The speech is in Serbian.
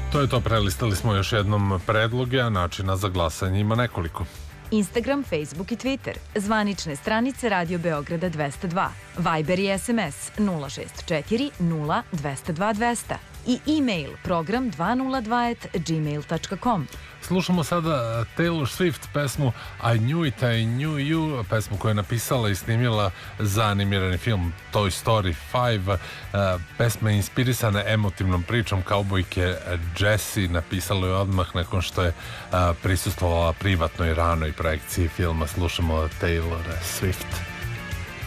To je to, prelistali smo još jednom predloge, a načina za glasanje ima nekoliko. Instagram, Facebook i Twitter, zvanične stranice Radio Beograda 202, Viber i SMS 064 0 202 200 i e-mail program 202@gmail.com. Slušamo sada Taylor Swift pesmu I Knew It, I Knew You, pesmu koju je napisala i snimila za animirani film Toy Story 5. Pesma je inspirisana emotivnom pričom kaubojke Jessie, napisala je odmah nakon što je prisustvovala privatnoj ranoj projekciji filma. Slušamo Taylor Swift.